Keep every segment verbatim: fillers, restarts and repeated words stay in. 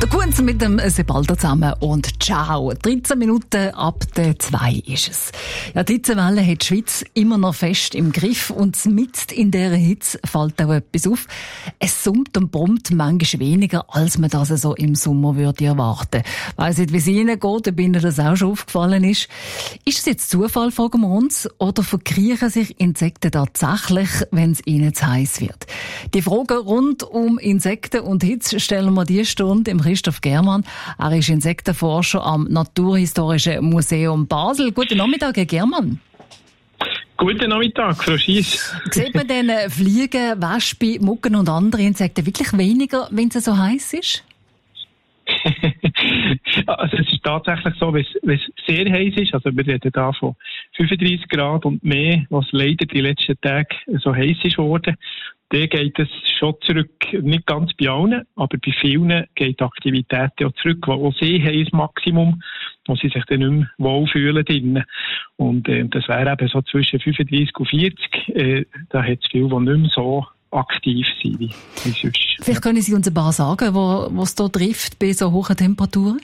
Der Kunz mit dem Sebaldo zusammen und ciao. dreizehn Minuten ab der zwei ist es. Ja, die Hitzewelle hat die Schweiz immer noch fest im Griff und mitten in dieser Hitze fällt auch etwas auf. Es summt und brummt manchmal weniger, als man das so im Sommer würde erwarten. Ich weiss nicht, wie es Ihnen geht, ob Ihnen das auch schon aufgefallen ist. Ist es jetzt Zufall, fragen wir uns, oder verkriechen sich Insekten tatsächlich, wenn es ihnen zu heiß wird? Die Fragen rund um Insekten und Hitze stellen wir diese Stunde im Christoph Germann. Er ist Insektenforscher am Naturhistorischen Museum Basel. Guten Nachmittag, Herr Germann. Guten Nachmittag, Frau Schiess. Sieht man denn Fliegen, Wespen, Mücken und andere Insekten wirklich weniger, wenn es so heiß ist? Also es ist tatsächlich so, wenn es sehr heiß ist, also wir reden da von fünfunddreissig Grad und mehr, was leider die letzten Tage so heiß ist worden, dann geht es schon zurück, nicht ganz bei allen, aber bei vielen geht die Aktivität auch zurück, weil auch sie haben das Maximum, wo sie sich dann nicht mehr wohlfühlen drinnen. Und äh, das wäre eben so zwischen fünfunddreissig und vierzig, äh, da hat es viele, die nicht mehr so aktiv sind wie, wie sonst. Vielleicht können Sie uns ein paar sagen, wo, wo es da trifft bei so hohen Temperaturen?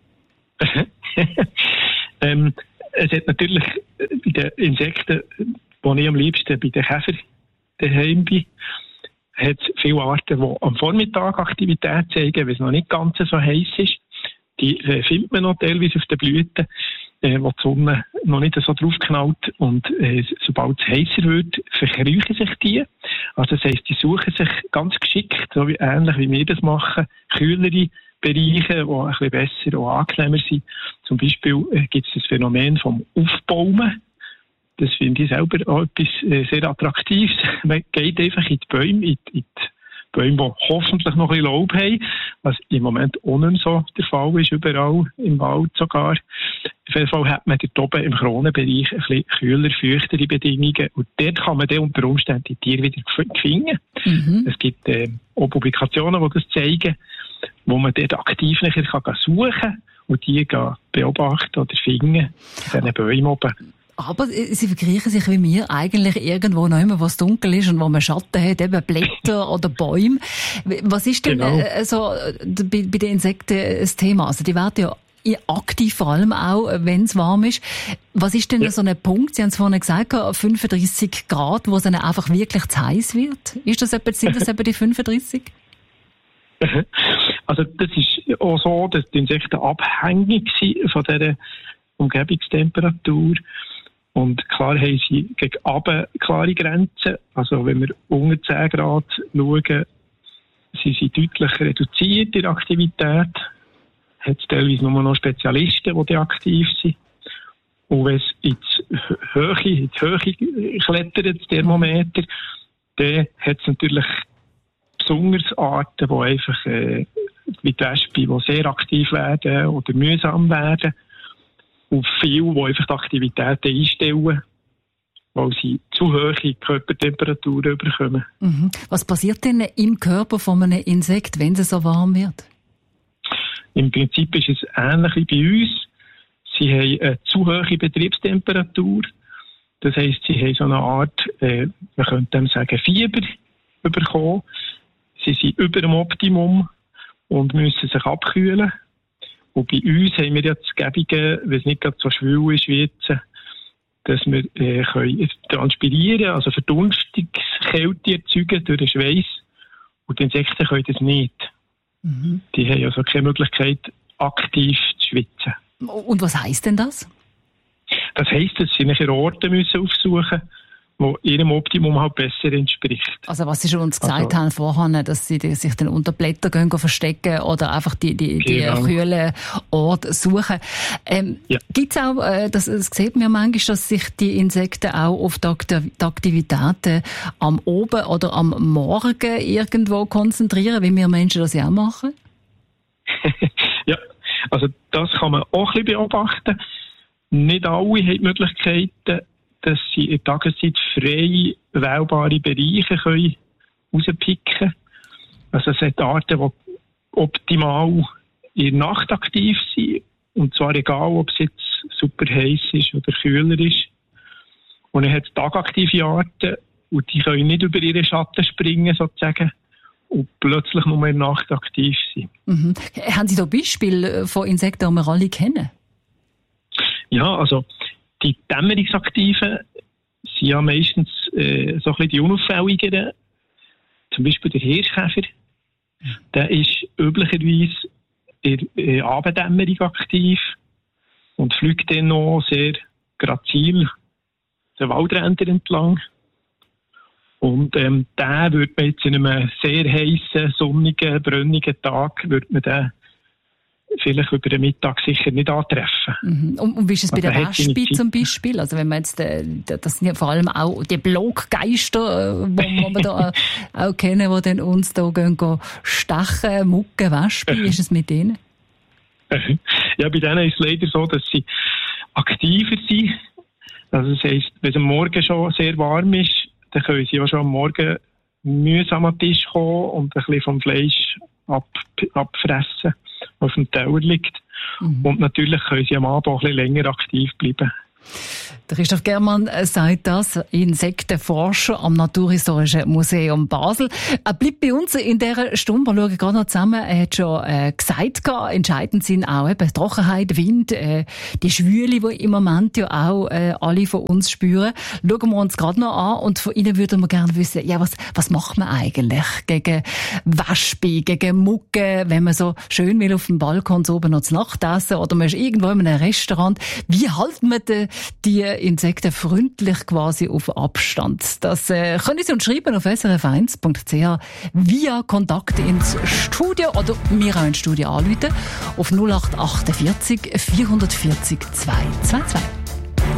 ähm, es hat natürlich bei den Insekten, die ich am liebsten bei den Käfern daheim bin, hat es viele Arten, die am Vormittag Aktivität zeigen, wenn es noch nicht ganz so heiß ist. Die äh, findet man noch teilweise auf den Blüten, äh, wo die Sonne noch nicht so draufknallt. Und äh, sobald es heißer wird, verkriechen sich die. Also das heisst, die suchen sich ganz geschickt, so wie, ähnlich wie wir das machen, kühlere Bereiche, die ein bisschen besser und angenehmer sind. Zum Beispiel äh, gibt es das Phänomen vom Aufbaumen. Das finde ich selber auch etwas äh, sehr Attraktives. Man geht einfach in die Bäume, in, in die Bäume, die hoffentlich noch ein bisschen Laub haben, was im Moment auch nicht mehr so der Fall ist, überall im Wald sogar. Auf jeden Fall hat man dort oben im Kronenbereich ein bisschen kühler, feuchtere Bedingungen und dort kann man dann unter Umständen die Tiere wieder finden. Mhm. Es gibt äh, auch Publikationen, die das zeigen, wo man dort aktiv nachher kann suchen kann und die beobachten oder finden in diesen Bäumen oben. Aber sie verkriechen sich wie mir eigentlich irgendwo noch immer, wo es dunkel ist und wo man Schatten hat, eben Blätter oder Bäume. Was ist denn genau. äh, so bei, bei den Insekten das Thema? Also die werden ja aktiv, vor allem auch, wenn es warm ist. Was ist denn ja. so ein Punkt, Sie haben es vorhin gesagt, fünfunddreissig Grad, wo es dann einfach wirklich zu heiß wird? Ist das etwa, sind das etwa die fünfunddreissig? Also das ist auch so, dass die Insekten abhängig sind von dieser Umgebungstemperatur. Und klar haben sie gegen oben klare Grenzen. Also wenn wir unter zehn Grad schauen, sind sie deutlich reduziert in der Aktivität. Hat es teilweise nur noch Spezialisten, die aktiv sind. Und wenn es in die Höhe, in die Höhe klettert, das Thermometer, dann hat es natürlich besonders Arten, die einfach äh, wie die Wespen, die sehr aktiv werden oder mühsam werden. Und viele, die einfach die Aktivitäten einstellen, weil sie zu hohe Körpertemperaturen bekommen. Mhm. Was passiert denn im Körper von einem Insekt, wenn es so warm wird? Im Prinzip ist es ähnlich wie bei uns. Sie haben eine zu hohe Betriebstemperatur. Das heisst, sie haben so eine Art, äh, man könnte dem sagen, Fieber bekommen. Sie sind über dem Optimum und müssen sich abkühlen. Und bei uns haben wir ja das Gebige, wenn es nicht gerade so schwül ist wie jetzt, dass wir äh, können transpirieren, also Verdunstungskälte erzeugen durch den Schweiß. Und die Insekten können das nicht. Mhm. Die haben also keine Möglichkeit, aktiv zu schwitzen. Und was heisst denn das? Das heisst, dass sie nachher Orte müssen aufsuchen müssen, wo ihrem Optimum halt besser entspricht. Also was Sie schon uns gesagt also, haben vorhin, dass Sie die, sich dann unter Blätter gehen, gehen verstecken oder einfach die, die, genau. die kühlen Orte suchen. Ähm, ja. Gibt es auch, äh, das, das sieht man manchmal, dass sich die Insekten auch auf die, die Aktivitäten am Oben oder am Morgen irgendwo konzentrieren, wie wir Menschen das ja auch machen? Ja, also das kann man auch ein bisschen beobachten. Nicht alle haben die Möglichkeiten, dass sie in der Tageszeit frei wählbare Bereiche können rauspicken können. Also es hat Arten, die optimal in der Nacht aktiv sind. Und zwar egal, ob es jetzt super heiß ist oder kühler ist. Und dann hat es tagaktive Arten und die können nicht über ihre Schatten springen, sozusagen. und plötzlich nur in der Nacht aktiv sind. Mhm. Haben Sie da Beispiele von Insekten, die wir alle kennen? Ja, also die Dämmerungsaktiven sind ja meistens äh, so ein bisschen die unauffälligeren. Zum Beispiel der Hirschkäfer. Der ist üblicherweise in der Abenddämmerung aktiv und fliegt dann noch sehr grazil den Waldrändern entlang. Und ähm, den würde man jetzt in einem sehr heissen, sonnigen, brünnigen Tag würde man den vielleicht über den Mittag sicher nicht antreffen. Mhm. Und, und wie ist es bei also der Wespe zum Beispiel? Also wenn man jetzt, äh, das sind ja vor allem auch die Bloggeister, äh, wo, wo wir da auch kennen, die dann uns da gehen, gehen stechen, mucken, Wespe. Wie ist es mit denen? Ja, bei denen ist es leider so, dass sie aktiver sind. Also das heisst, wenn es am Morgen schon sehr warm ist, dann können sie auch schon am Morgen mühsam an den Tisch kommen und ein bisschen vom Fleisch ab, abfressen, was auf dem Teller liegt. Mhm. Und natürlich können sie am Abend auch ein bisschen länger aktiv bleiben. Der Christoph Germann sagt das, Insektenforscher am Naturhistorischen Museum Basel. Er bleibt bei uns in dieser Stunde. Wir schauen gerade noch zusammen. Er hat schon äh, gesagt, entscheidend sind auch eben Trockenheit, Wind, äh, die Schwüle, die im Moment ja auch äh, alle von uns spüren. Schauen wir uns gerade noch an und von Ihnen würden wir gerne wissen, ja, was, was macht man eigentlich gegen Wespe, gegen Mucke, wenn man so schön will auf dem Balkon so oben noch zu Nacht essen oder man ist irgendwo in einem Restaurant. Wie halten wir die, die Insekten freundlich quasi auf Abstand? Das äh, können Sie uns schreiben auf s r f eins punkt c h via Kontakt ins Studio oder mir auch ins Studio anrufen auf null acht achtundvierzig vierhundertvierzig zweihundertzweiundzwanzig.